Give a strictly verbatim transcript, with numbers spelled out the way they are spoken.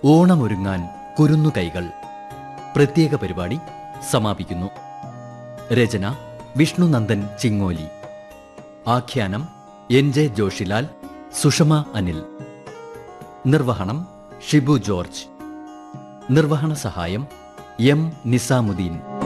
ഓണമൊരുങ്ങാൻ കുരുന്നുകൈകൾ പ്രത്യേക പരിപാടി സമാപിക്കുന്നു. രചന വിഷ്ണുനന്ദൻ ചിങ്ങോലി. ആഖ്യാനം എൻ ജെ ജോഷിലാൽ, സുഷമ അനിൽ. നിർവഹണം ഷിബു ജോർജ്. നിർവഹണ സഹായം എം നിസാമുദ്ദീൻ.